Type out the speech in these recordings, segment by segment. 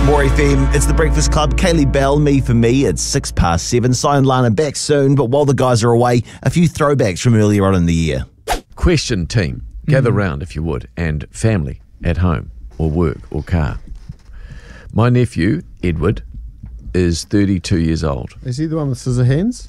More FM, it's the Breakfast Club. Kaylee Bell, Me For Me, it's 7:06. Si and Lana back soon, but while the guys are away, a few throwbacks from earlier on in the year. Question, team. Gather round, if you would, and family at home or work or car. My nephew, Edward, is 32 years old. Is he the one with scissor hands?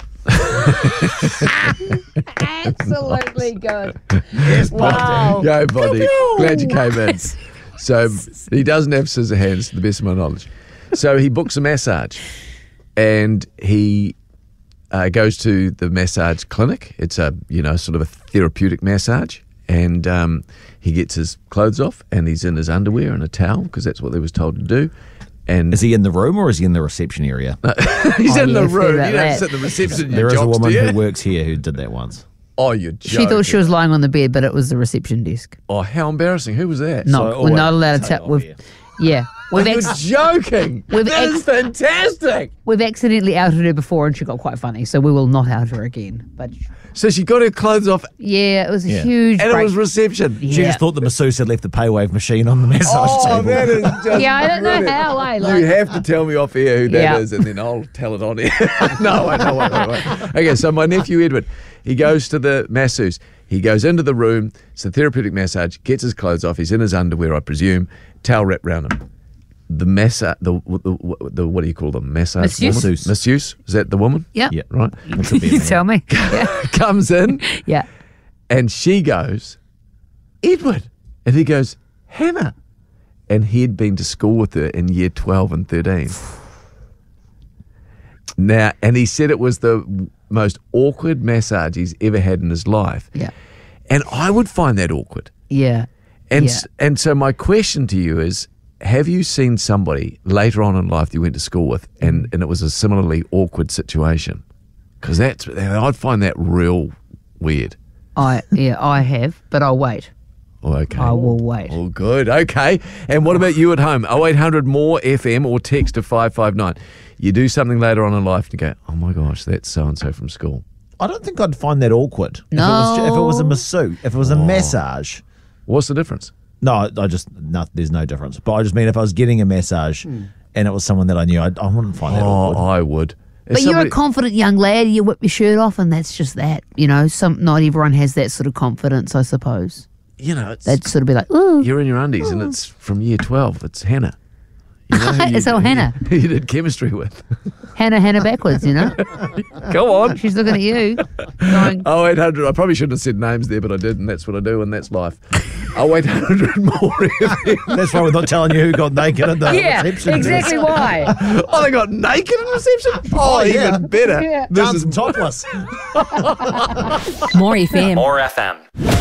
Absolutely good. Yes, Wow. Go, buddy. Glad you came in. So he doesn't have scissor hands, to the best of my knowledge. So he books a massage, and he goes to the massage clinic. It's a sort of a therapeutic massage, and he gets his clothes off, and he's in his underwear and a towel because that's what they was told to do. And is he in the room or is he in the reception area? he's in the room. You don't that. sit in the reception. There is a woman who works here who did that once. Oh, you're joking. She thought she was lying on the bed, but it was the reception desk. Oh, how embarrassing. Who was that? No, we're not allowed to tell. Yeah. You're joking. That is fantastic. We've accidentally outed her before and she got quite funny, so we will not out her again. But So she got her clothes off yeah, it was a huge and break. it was reception. Yeah. She just thought the masseuse had left the paywave machine on the massage table. That is just Yeah, I don't know brilliant. how, You have to tell me off air who that Yeah. is, and then I'll tell it on air. No, wait. Okay, so my nephew Edward, he goes to the masseuse. He goes into the room. It's a therapeutic massage. Gets his clothes off. He's in his underwear, I presume. Towel wrapped around him. The what do you call them? Massage Masseuse. woman? Masseuse. Is that the woman? Yeah. Yeah. Right. You tell me. Yeah. Comes in. Yeah. And she goes, Edward. And he goes, Hannah. And he'd been to school with her in year 12 and 13. Now, and he said it was the most awkward massage he's ever had in his life. Yeah. And I would find that awkward. Yeah. And Yeah. and so my question to you is, have you seen somebody later on in life that you went to school with and it was a similarly awkward situation? Because I'd find that real weird. I have, but I'll wait. Oh, okay. I will wait. Oh, good. Okay. And what about you at home? 0800 more FM or text to 559. You do something later on in life and you go, oh my gosh, that's so-and-so from school. I don't think I'd find that awkward. No. If it was a masseuse, if it was a massage. What's the difference? No, there's no difference. But I just mean if I was getting a massage and it was someone that I knew, I wouldn't find that awkward. I would. If But you're a confident young lad. You whip your shirt off, and that's just that. Not everyone has that sort of confidence, I suppose. They'd sort of be like, ooh. You're in your undies and it's from year 12. It's Hannah. You know who It's Hannah. You did chemistry with. Hannah backwards, Go on. She's looking at you. Going, 0800. I probably shouldn't have said names there, but I did, and that's what I do, and that's life. 0800 more FM. That's why we're not telling you who got naked at the reception. exactly why. Oh, they got naked in reception? Oh, even better. Yeah. This Dancing is topless. More FM. More FM.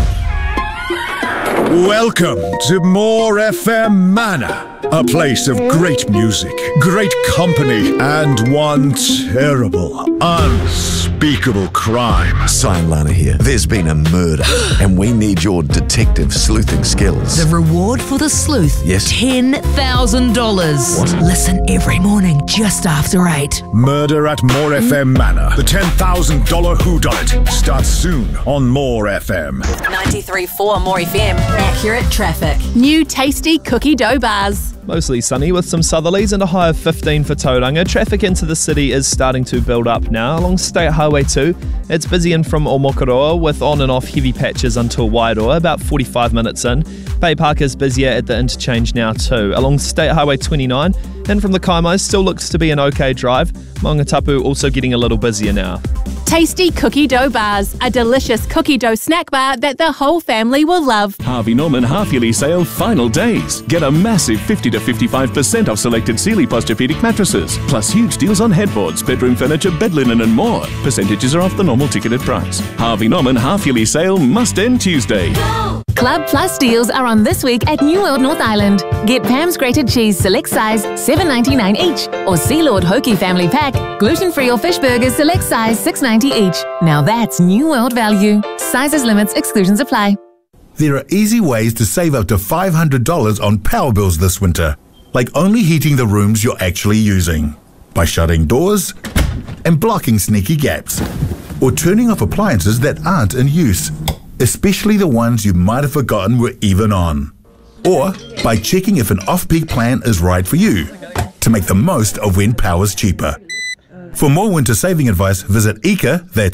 Welcome to More FM Manor, a place of great music, great company, and one terrible, unspeakable crime. Sign Lana here. There's been a murder, and we need your detective sleuthing skills. The reward for the sleuth. Yes. $10,000. What? Listen every morning just after 8. Murder at More FM Manor. The $10,000 whodunit starts soon on More FM. 93.4 More FM. Accurate traffic. New tasty cookie dough bars. Mostly sunny with some southerlies and a high of 15 for Tauranga. Traffic into the city is starting to build up now. Along State Highway 2, it's busy in from Omokoroa with on and off heavy patches until Wairoa, about 45 minutes in. Bay Park is busier at the interchange now too. Along State Highway 29, in from the Kaimai still looks to be an okay drive. Maungatapu also getting a little busier now. Tasty cookie dough bars. A delicious cookie dough snack bar that the whole family will love. Harvey Norman half-yearly sale final days. Get a massive 50 to 55% off selected Sealy Posturepedic mattresses, plus huge deals on headboards, bedroom furniture, bed linen and more. Percentages are off the normal ticketed price. Harvey Norman half-yearly sale must end Tuesday. Club Plus deals are on this week at New World North Island. Get Pam's Grated Cheese select size, $7.99 each, or Sealord Hoki Family Pack, gluten-free or fish burgers select size, $6.90 each. Now that's New World value. Sizes, limits, exclusions apply. There are easy ways to save up to $500 on power bills this winter, like only heating the rooms you're actually using, by shutting doors and blocking sneaky gaps, or turning off appliances that aren't in use, especially the ones you might have forgotten were even on, or by checking if an off-peak plan is right for you. make the most of when power's cheaper. For more winter saving advice, visit EECA, that's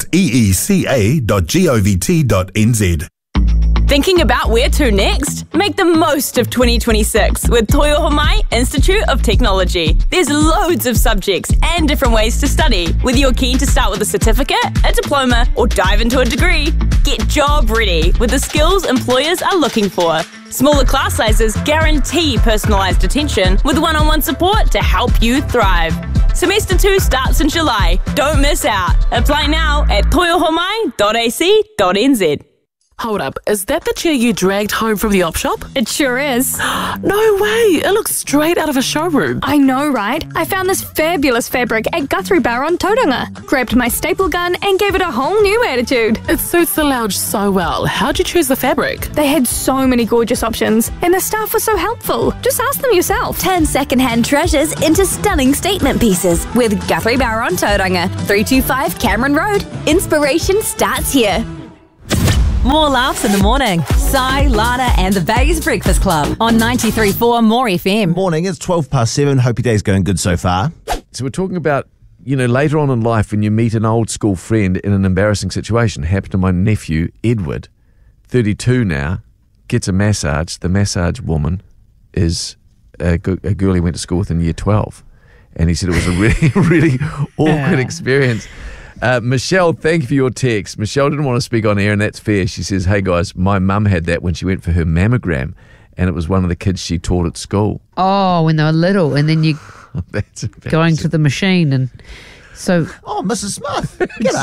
eeca.govt.nz. Thinking about where to next? Make the most of 2026 with Toyohomai Institute of Technology. There's loads of subjects and different ways to study. Whether you're keen to start with a certificate, a diploma, or dive into a degree, get job ready with the skills employers are looking for. Smaller class sizes guarantee personalised attention with one-on-one support to help you thrive. Semester 2 starts in July. Don't miss out. Apply now at toyohomai.ac.nz. Hold up, is that the chair you dragged home from the op shop? It sure is. No way, it looks straight out of a showroom. I know, right? I found this fabulous fabric at Guthrie Bar on Tauranga, grabbed my staple gun and gave it a whole new attitude. It suits the lounge so well. How'd you choose the fabric? They had so many gorgeous options and the staff was so helpful. Just ask them yourself. Turn second-hand treasures into stunning statement pieces with Guthrie Bar on Tauranga, 325 Cameron Road. Inspiration starts here. More laughs in the morning. Sai, Lana and the Bays Breakfast Club on 93.4 More FM. Morning, it's 7:12. Hope your day's going good so far. So we're talking about, later on in life when you meet an old school friend in an embarrassing situation. Happened to my nephew, Edward, 32 now, gets a massage. The massage woman is a girl he went to school with in year 12. And he said it was a really, really awkward experience. Michelle, thank you for your text. Michelle didn't want to speak on air, and that's fair. She says, hey guys, my mum had that when she went for her mammogram, and it was one of the kids she taught at school. Oh, when they were little, and then you going to the machine, and so... Oh, Mrs. Smith.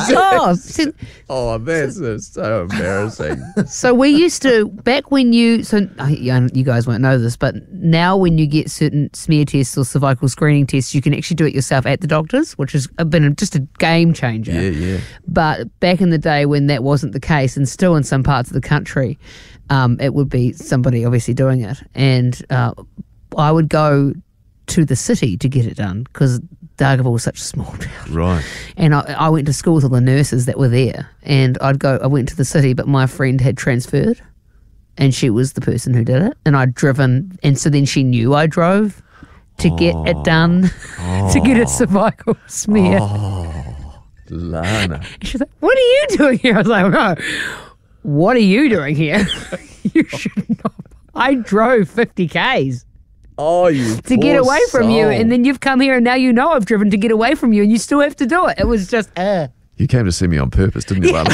That's so embarrassing. So we used to, back when you guys won't know this, but now when you get certain smear tests or cervical screening tests, you can actually do it yourself at the doctor's, which has been just a game changer. Yeah. But back in the day when that wasn't the case, and still in some parts of the country, it would be somebody obviously doing it. And I would go to the city to get it done because Dargaville was such a small town. Right. And I went to school with all the nurses that were there, and I went to the city, but my friend had transferred, and she was the person who did it, and I'd driven, and so then she knew I drove to get it done, to get a cervical smear. Oh, Lana. She's like, what are you doing here? I was like, no, what are you doing here? You should not. I drove 50 Ks. Oh, you to get away from you, and then you've come here, and now you know I've driven to get away from you, and you still have to do it. It was just, You came to see me on purpose, didn't you, Lana?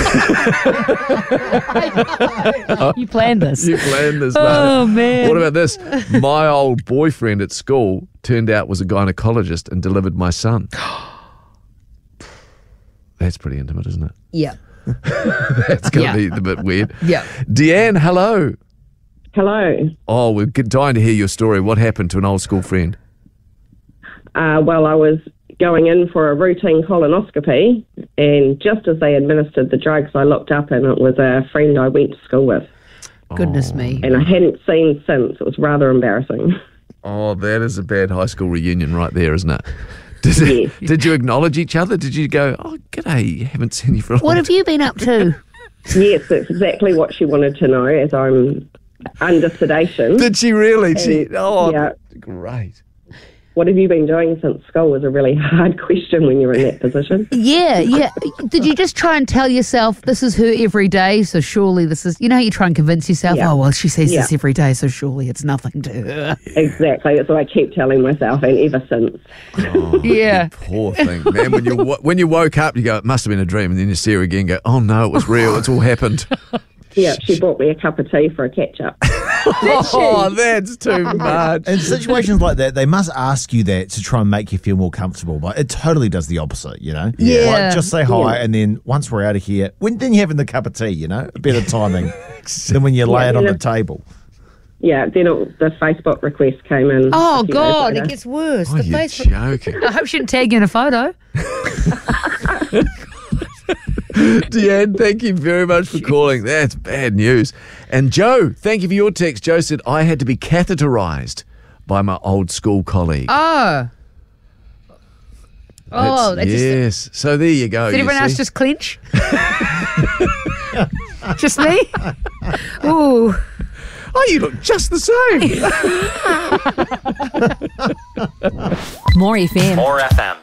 You planned this. You planned this, Oh, Lana. man. What about this? My old boyfriend at school turned out was a gynecologist and delivered my son. That's pretty intimate, isn't it? Yeah. That's going to be a bit weird. Yeah. Deanne, hello. Hello. Oh, we're dying to hear your story. What happened to an old school friend? Well, I was going in for a routine colonoscopy, and just as they administered the drugs, I looked up and it was a friend I went to school with. Goodness me. And I hadn't seen since. It was rather embarrassing. Oh, that is a bad high school reunion right there, isn't it? Did you acknowledge each other? Did you go, oh, g'day, haven't seen you for a long What have you been up to? Yes, that's exactly what she wanted to know, as I'm under sedation. Did she really? Yeah. Great. What have you been doing since school was a really hard question when you're in that position. Yeah. Did you just try and tell yourself this is her every day, so surely this is, how you try and convince yourself, oh, well, she says this every day, so surely it's nothing to her. Exactly. That's what I keep telling myself, and ever since. Oh, yeah. Poor thing, man. When you woke up, you go, it must have been a dream, and then you see her again and go, oh, no, it was real. It's all happened. Yeah, she brought me a cup of tea for a catch-up. Oh, that's too much. In situations like that, they must ask you that to try and make you feel more comfortable, but it totally does the opposite, Yeah. Like, just say hi, and then once we're out of here, then you're having the cup of tea, better timing than when you lay it on the table. Yeah, then the Facebook request came in. Oh, God, it gets worse. Oh, the you're Facebook. joking. I hope she didn't tag you in a photo. Deanne, thank you very much for calling. That's bad news. And Joe, thank you for your text. Joe said, I had to be catheterized by my old school colleague. Oh. Yes. So there you go. Did everyone else just clench? Just me? Ooh. Oh, you look just the same. More FM. More FM.